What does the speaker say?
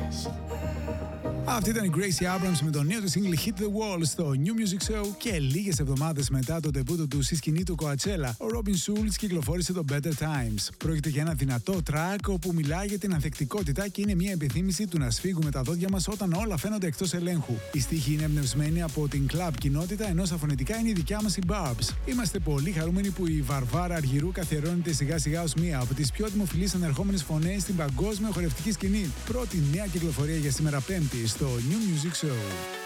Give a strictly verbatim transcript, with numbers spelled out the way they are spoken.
Αυτή ήταν η Gracie Abrams με το νέο του single Hit the Wall στο New Music Show και λίγες εβδομάδες μετά το ντεμπούτο του στη σκηνή του Coachella, ο Robin Schulz κυκλοφόρησε το Better Times. Πρόκειται για ένα δυνατό track όπου μιλάει για την ανθεκτικότητα και είναι μια επιθύμηση του να σφίγγουμε τα δόντια μας όταν όλα φαίνονται εκτός ελέγχου. Η στίχη είναι εμπνευσμένη από την club κοινότητα, ενώ στα φωνητικά είναι η δικιά μας η Barbs. Είμαστε πολύ χαρούμενοι που η Βαρβάρα Αργυρού καθιερώνεται σιγά σιγά ως μία από τις πιο δημοφιλείς ανερχόμενες φωνές στην παγκόσμια χορευτική σκηνή. Πρώτη νέα κυκλοφορία για σήμερα Πέμπτη στο New Music Show.